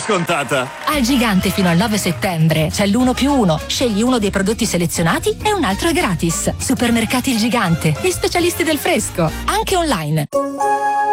scontata. Al Gigante fino al 9 settembre c'è l'1+1. Scegli uno dei prodotti selezionati e un altro è gratis. Supermercati Il Gigante, gli specialisti del fresco, anche online.